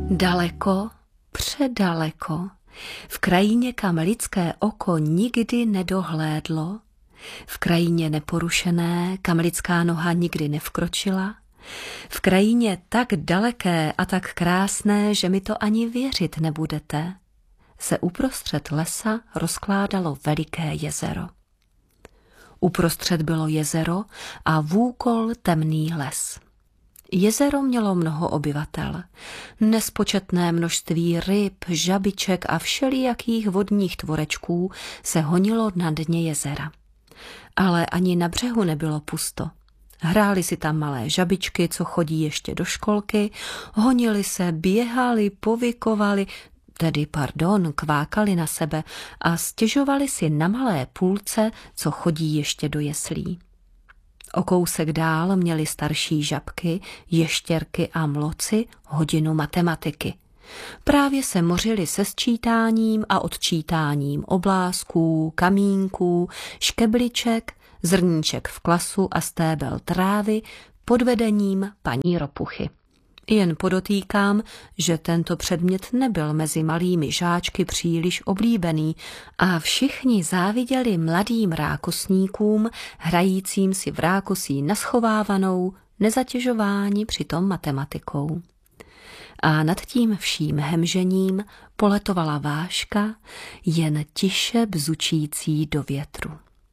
Daleko, předaleko, v krajině, kam lidské oko nikdy nedohlédlo, v krajině neporušené, kam lidská noha nikdy nevkročila, v krajině tak daleké a tak krásné, že mi to ani věřit nebudete, se uprostřed lesa rozkládalo veliké jezero. Uprostřed bylo jezero a vůkol temný les. Jezero mělo mnoho obyvatel, nespočetné množství ryb, žabiček a všelijakých vodních tvorečků se honilo na dně jezera. Ale ani na břehu nebylo pusto. Hráli si tam malé žabičky, co chodí ještě do školky, honili se, běhali, povykovali, kvákali na sebe a stěžovali si na malé půlce, co chodí ještě do jeslí. O kousek dál měli starší žabky, ještěrky a mloci hodinu matematiky. Právě se mořili se sčítáním a odčítáním oblázků, kamínků, škebliček, zrníček v klasu a stébel trávy pod vedením paní Ropuchy. Jen podotýkám, že tento předmět nebyl mezi malými žáčky příliš oblíbený a všichni záviděli mladým rákosníkům, hrajícím si v rákosí naschovávanou, nezatěžováni přitom matematikou. A nad tím vším hemžením poletovala váška, jen tiše bzučící do větru.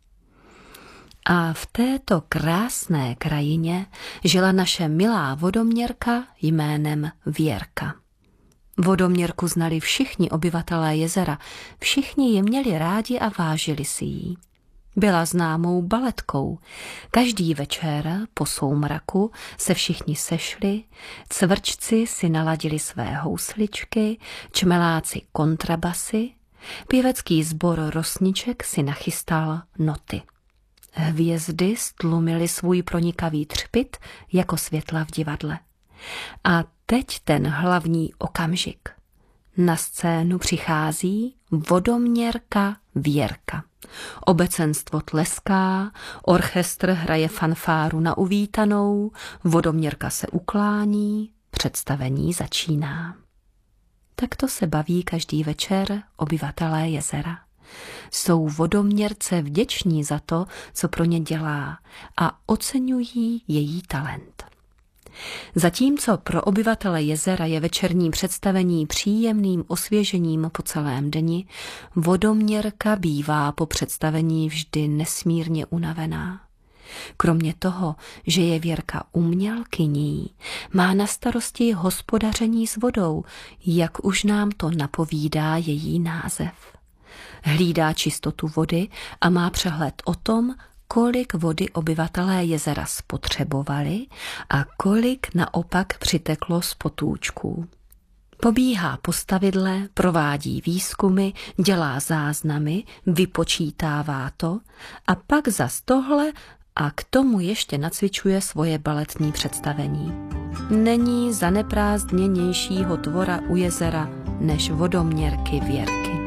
A v této krásné krajině žila naše milá vodoměrka jménem Věrka. Vodoměrku znali všichni obyvatelé jezera, všichni ji měli rádi a vážili si jí. Byla známou baletkou. Každý večer po soumraku se všichni sešli, cvrčci si naladili své housličky, čmeláci kontrabasy, pěvecký sbor rosniček si nachystal noty. Hvězdy stlumily svůj pronikavý třpyt jako světla v divadle. A teď ten hlavní okamžik. Na scénu přichází vodoměrka Věrka. Obecenstvo tleská, orchestr hraje fanfáru na uvítanou, vodoměrka se uklání, představení začíná. Takto se baví každý večer obyvatelé jezera. Jsou vodoměrce vděční za to, co pro ně dělá a oceňují její talent. Zatímco pro obyvatele jezera je večerní představení příjemným osvěžením po celém dni, vodoměrka bývá po představení vždy nesmírně unavená. Kromě toho, že je Věrka umělkyní, má na starosti hospodaření s vodou, jak už nám to napovídá její název. Hlídá čistotu vody a má přehled o tom, kolik vody obyvatelé jezera spotřebovali a kolik naopak přiteklo z potůčků. Pobíhá po stavidle, provádí výzkumy, dělá záznamy, vypočítává to a pak zas tohle a k tomu ještě nacvičuje svoje baletní představení. Není zaneprázdněnějšího tvora u jezera než vodoměrky Věrky.